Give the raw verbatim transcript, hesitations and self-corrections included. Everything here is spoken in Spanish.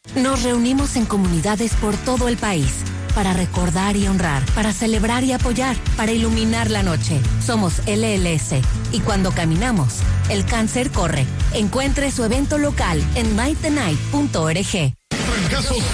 Nos reunimos en comunidades por todo el país para recordar y honrar, para celebrar y apoyar, para iluminar la noche. Somos L L S y cuando caminamos, el cáncer corre. Encuentre su evento local en might the night punto org. Fracasos